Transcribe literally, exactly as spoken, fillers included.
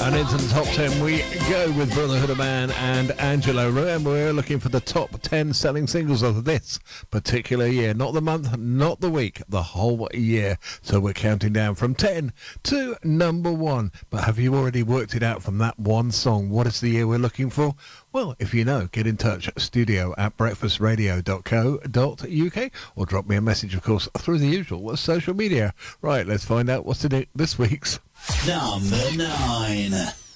And into the top ten we go with Brotherhood of Man and Angelo. Remember, we're looking for the top ten selling singles of this particular year. Not the month, not the week, the whole year. So we're counting down from ten to number one. But have you already worked it out from that one song? What is the year we're looking for? Well, if you know, get in touch, studio at breakfast radio dot co dot uk, or drop me a message, of course, through the usual social media. Right, let's find out what's in it this week's Number nine.